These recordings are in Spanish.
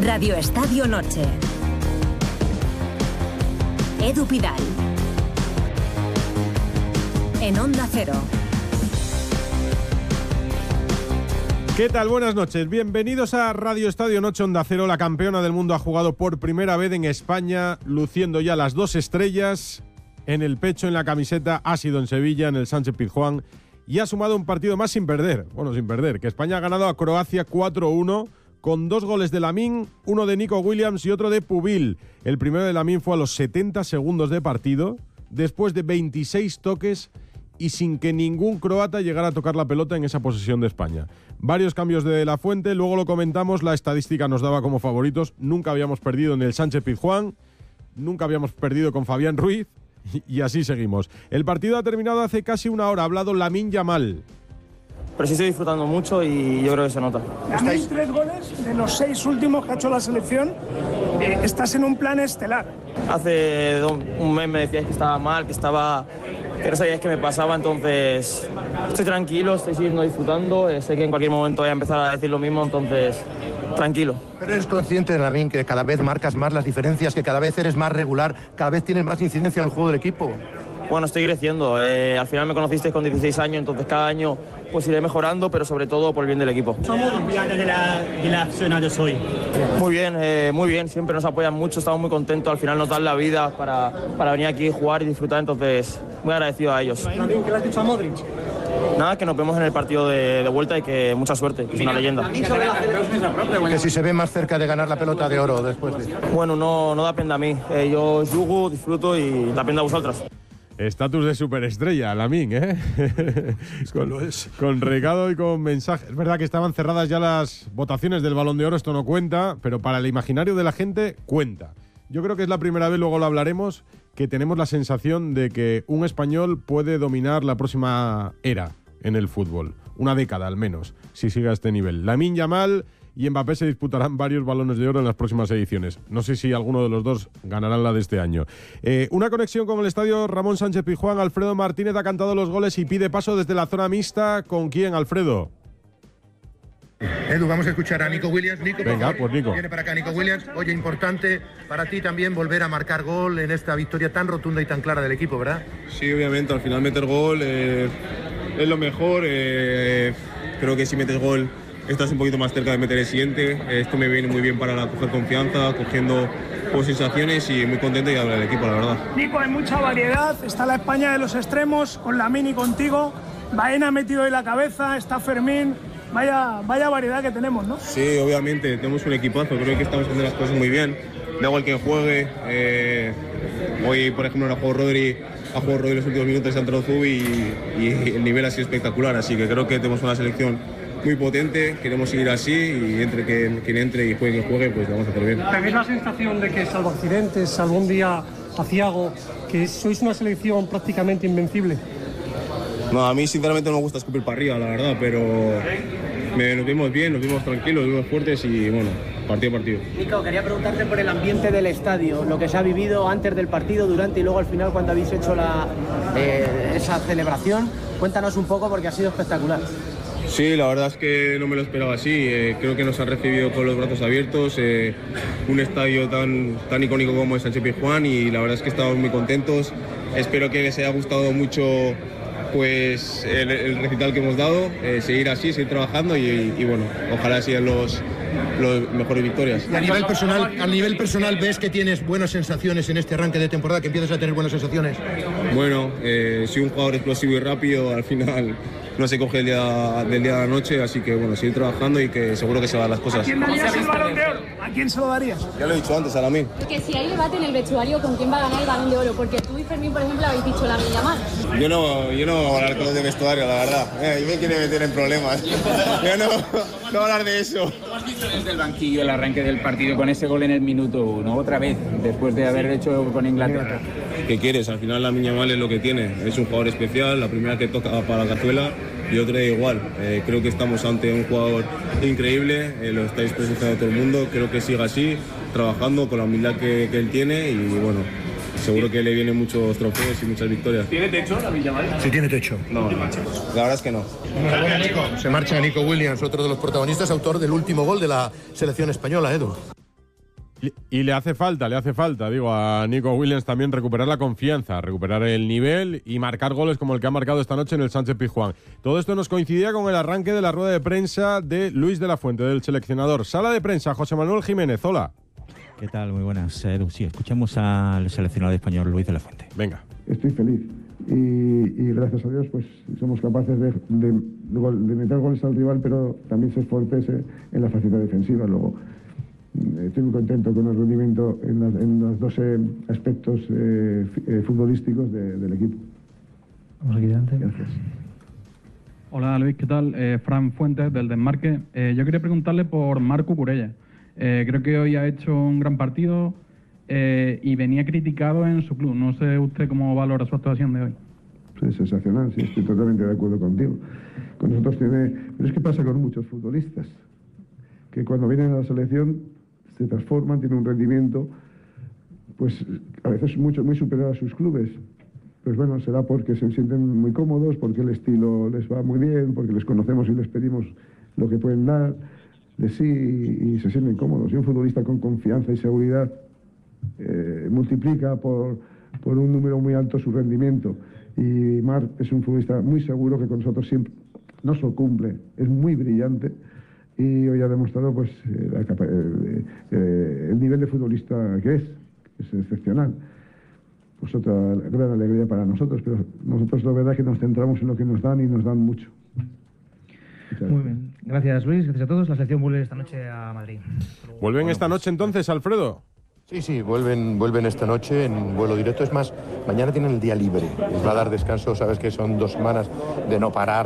Radio Estadio Noche. Edu Pidal. En Onda Cero. ¿Qué tal? Buenas noches. Bienvenidos a Radio Estadio Noche Onda Cero. La campeona del mundo ha jugado por primera vez en España, luciendo ya las 2 estrellas en el pecho, en la camiseta. Ha sido en Sevilla, en el Sánchez-Pizjuán, y ha sumado un partido más sin perder. Bueno, sin perder, que España ha ganado a Croacia 4-1, con 2 goles de Lamine, uno de Nico Williams y otro de Pubil. El primero de Lamine fue a los 70 segundos de partido, después de 26 toques y sin que ningún croata llegara a tocar la pelota en esa posesión de España. Varios cambios de La Fuente, luego lo comentamos, la estadística nos daba como favoritos. Nunca habíamos perdido en el Sánchez-Pizjuán, nunca habíamos perdido con Fabián Ruiz, y así seguimos. El partido ha terminado hace casi una hora, ha hablado Lamine Yamal. Pero sí estoy disfrutando mucho y yo creo que se nota. Tenéis 3 goles de los 6 últimos que ha hecho la selección. Estás en un plan estelar. Hace un mes me decíais que estaba mal, que no sabíais qué me pasaba, entonces estoy tranquilo, estoy siguiendo disfrutando. Sé que en cualquier momento voy a empezar a decir lo mismo, entonces tranquilo. Pero eres consciente, Lamine, que cada vez marcas más las diferencias, que cada vez eres más regular, cada vez tienes más incidencia en el juego del equipo. Bueno, estoy creciendo. Al final me conocisteis con 16 años, entonces cada año pues iré mejorando, pero sobre todo por el bien del equipo. Somos campeones de la zona de hoy. Muy bien. Siempre nos apoyan mucho, estamos muy contentos. Al final nos dan la vida para venir aquí, jugar y disfrutar, entonces muy agradecido a ellos. ¿Qué le has dicho a Modric? Nada, que nos vemos en el partido de vuelta y que mucha suerte, que es una leyenda. Que si se ve más cerca de ganar la pelota de oro después de... Bueno, no depende a mí. Yo jugo, disfruto y depende a vosotras. Estatus de superestrella, Lamine, ¿eh? Con recado y con mensaje. Es verdad que estaban cerradas ya las votaciones del Balón de Oro, esto no cuenta, pero para el imaginario de la gente cuenta. Yo creo que es la primera vez, luego lo hablaremos, que tenemos la sensación de que un español puede dominar la próxima era en el fútbol. Una década al menos, si sigue a este nivel. Lamine Yamal y Mbappé se disputarán varios Balones de Oro en las próximas ediciones. No sé si alguno de los dos ganarán la de este año. Una conexión con el estadio Ramón Sánchez-Pizjuán. Alfredo Martínez ha cantado los goles y pide paso desde la zona mixta. ¿Con quién, Alfredo? Edu, vamos a escuchar a Nico Williams. Nico, venga, pues Nico. Viene para acá Nico Williams. Oye, importante para ti también volver a marcar gol en esta victoria tan rotunda y tan clara del equipo, ¿verdad? Sí, obviamente, al final meter gol es lo mejor. Creo que si metes gol estás un poquito más cerca de meter el siguiente. Esto me viene muy bien para coger confianza, cogiendo sensaciones y muy contento de hablar del equipo, la verdad. Nico, hay mucha variedad. Está la España de los extremos, con Lamine y contigo. Baena metido en la cabeza, está Fermín. Vaya variedad que tenemos, ¿no? Sí, obviamente, tenemos un equipazo. Creo que estamos haciendo las cosas muy bien. Da igual quien juegue. Hoy, por ejemplo, ha jugado Rodri los últimos minutos, ha entrado Zubi y el nivel ha sido espectacular. Así que creo que tenemos una selección muy potente, queremos seguir así y entre quien entre y juegue quien juegue, pues vamos a hacer bien. ¿Tenéis la sensación de que, salvo accidentes, salvo un día aciago, que sois una selección prácticamente invencible? No, a mí sinceramente no me gusta escupir para arriba, la verdad, pero nos vimos bien, nos vimos tranquilos, nos vimos fuertes y bueno, partido a partido. Nico, quería preguntarte por el ambiente del estadio, lo que se ha vivido antes del partido, durante y luego al final cuando habéis hecho esa celebración. Cuéntanos un poco porque ha sido espectacular. Sí, la verdad es que no me lo esperaba así. Creo que nos han recibido con los brazos abiertos, un estadio tan icónico como el Sánchez-Pizjuán y la verdad es que estamos muy contentos. Espero que les haya gustado mucho pues el recital que hemos dado, seguir así, seguir trabajando y bueno, ojalá sean los mejores victorias. Y a nivel personal, ¿ves que tienes buenas sensaciones en este arranque de temporada, que empiezas a tener buenas sensaciones? Bueno, soy un jugador explosivo y rápido, al final no se coge del día a la noche, así que bueno, seguir trabajando y que seguro que se van las cosas. ¿A quién darías el Balón de Oro? ¿A quién se lo darías? Ya lo he dicho antes, a Lamine. Que si hay debate en el vestuario con quién va a ganar el Balón de Oro, porque tú y Fermín, por ejemplo, habéis dicho Lamine Yamal. Yo no voy a hablar con los de vestuario, la verdad. Y me quiere meter en problemas. Yo no voy a hablar de eso. ¿Cómo has visto desde el banquillo el arranque del partido con ese gol en el minuto 1, otra vez, después de haber hecho con Inglaterra? ¿Qué quieres? Al final Lamine Yamal es lo que tiene. Es un jugador especial, la primera que toca para la cazuela y otra igual. Creo que estamos ante un jugador increíble, lo estáis presentando a todo el mundo. Creo que siga así, trabajando con la humildad que él tiene y bueno, seguro que le vienen muchos trofeos y muchas victorias. ¿Tiene techo Lamine Yamal? Sí, tiene techo. No, la verdad es que no. Enhorabuena, Nico. Se marcha Nico Williams, otro de los protagonistas, autor del último gol de la selección española, Edu. Y le hace falta, digo, a Nico Williams también recuperar la confianza, recuperar el nivel y marcar goles como el que ha marcado esta noche en el Sánchez-Pizjuán. Todo esto nos coincidía con el arranque de la rueda de prensa de Luis de la Fuente, del seleccionador. Sala de prensa, José Manuel Jiménez, hola. ¿Qué tal? Muy buenas, Edu. Sí, escuchamos al seleccionador español Luis de la Fuente. Venga. Estoy feliz y gracias a Dios pues somos capaces de meter goles al rival, pero también ser fuertes en la faceta defensiva. Luego estoy muy contento con el rendimiento en los dos aspectos futbolísticos del equipo. Vamos aquí delante. Gracias. Hola Luis, ¿qué tal? Fran Fuentes del Desmarque. Yo quería preguntarle por Marco Curella. Creo que hoy ha hecho un gran partido y venía criticado en su club. No sé usted cómo valora su actuación de hoy. Es sensacional, sí, estoy totalmente de acuerdo contigo. Con nosotros pero es que pasa con muchos futbolistas, que cuando vienen a la selección se transforman, tienen un rendimiento, pues a veces muy superior a sus clubes. Pues bueno, será porque se sienten muy cómodos, porque el estilo les va muy bien, porque les conocemos y les pedimos lo que pueden dar de sí y se sienten cómodos. Y un futbolista con confianza y seguridad multiplica por un número muy alto su rendimiento. Y Marc es un futbolista muy seguro que con nosotros siempre no solo cumple, es muy brillante y hoy ha demostrado pues el nivel de futbolista que es excepcional. Pues otra gran alegría para nosotros, pero nosotros la verdad es que nos centramos en lo que nos dan y nos dan mucho. Muy bien, gracias Luis, gracias a todos. La selección vuelve esta noche a Madrid. ¿Vuelven esta noche entonces, Alfredo? Sí, vuelven esta noche en vuelo directo. Es más, mañana tienen el día libre. Les va a dar descanso, sabes que son 2 semanas de no parar,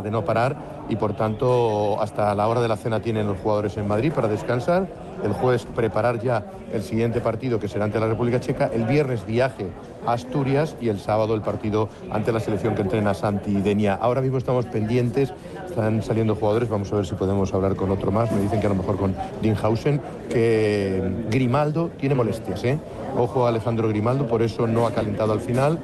y por tanto hasta la hora de la cena tienen los jugadores en Madrid para descansar. El jueves preparar ya el siguiente partido, que será ante la República Checa. El viernes viaje a Asturias y el sábado el partido ante la selección que entrena Santi Denia. Ahora mismo estamos pendientes, están saliendo jugadores, vamos a ver si podemos hablar con otro más. Me dicen que a lo mejor con Dinhausen, que Grimaldo tiene molestias, Ojo a Alejandro Grimaldo, por eso no ha calentado al final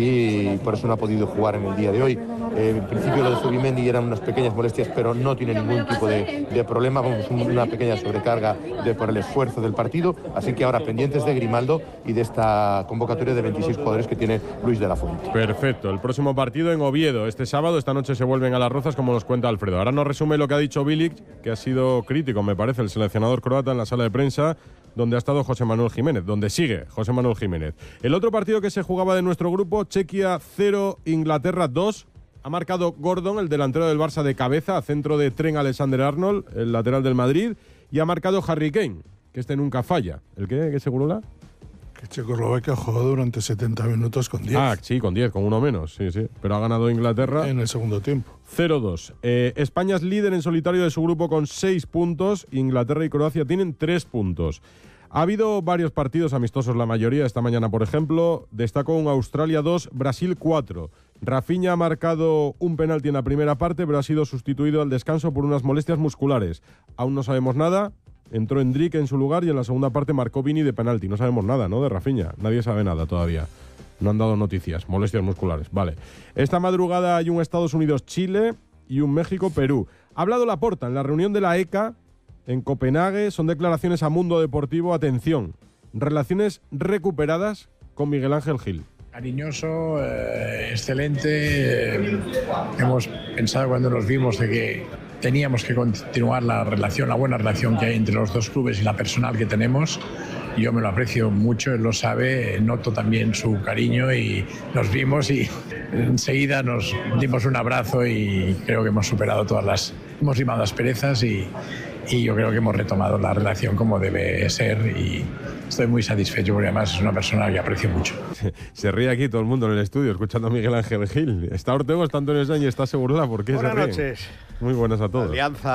y por eso no ha podido jugar en el día de hoy. En principio lo de Zubimendi eran unas pequeñas molestias, pero no tiene ningún tipo de problema. Vamos, una pequeña sobrecarga por el esfuerzo del partido. Así que ahora pendientes de Grimaldo y de esta convocatoria de 26 jugadores que tiene Luis de la Fuente. Perfecto. El próximo partido en Oviedo este sábado. Esta noche se vuelven a Las Rozas, como nos cuenta Alfredo. Ahora nos resume lo que ha dicho Bilic, que ha sido crítico, me parece, el seleccionador croata en la sala de prensa, donde ha estado José Manuel Jiménez, donde sigue José Manuel Jiménez. El otro partido que se jugaba de nuestro grupo, Chequia 0, Inglaterra 2. Ha marcado Gordon, el delantero del Barça, de cabeza, a centro de Trent Alexander-Arnold, el lateral del Madrid. Y ha marcado Harry Kane, que este nunca falla. ¿El qué? ¿Qué Segurola? Que Checoslovaquia jugó durante 70 minutos con 10. Ah, sí, con 10, con uno menos, sí. Pero ha ganado Inglaterra en el segundo tiempo. 0-2. España es líder en solitario de su grupo con 6 puntos. Inglaterra y Croacia tienen 3 puntos. Ha habido varios partidos amistosos, la mayoría. Esta mañana, por ejemplo, destacó un Australia 2, Brasil 4. Rafinha ha marcado un penalti en la primera parte, pero ha sido sustituido al descanso por unas molestias musculares. Aún no sabemos nada. Entró Endrick en su lugar y en la segunda parte marcó Vini de penalti. No sabemos nada, ¿no?, de Rafinha. Nadie sabe nada todavía. No han dado noticias. Molestias musculares. Vale. Esta madrugada hay un Estados Unidos-Chile y un México-Perú. Ha hablado Laporta en la reunión de la ECA en Copenhague. Son declaraciones a Mundo Deportivo. Atención. Relaciones recuperadas con Miguel Ángel Gil. Cariñoso, excelente. Hemos pensado cuando nos vimos de que teníamos que continuar la buena relación que hay entre los dos clubes y la personal que tenemos. Yo me lo aprecio mucho, él lo sabe, noto también su cariño y nos vimos y enseguida nos dimos un abrazo y creo que hemos superado hemos limado asperezas y yo creo que hemos retomado la relación como debe ser y estoy muy satisfecho porque además es una persona que aprecio mucho. Se ríe aquí todo el mundo en el estudio escuchando a Miguel Ángel Gil. Está Ortego, está Antonio Sánchez, está Segurola. ¿Por qué Buenas se ríen? noches. Muy buenas a todos.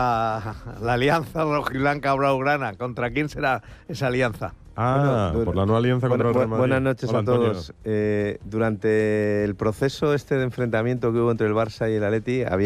La alianza rojiblanca blaugrana. ¿Contra quién será esa alianza? Por la no alianza contra el Real Madrid. Buenas noches. Hola, a todos. Durante el proceso de enfrentamiento que hubo entre el Barça y el Atleti había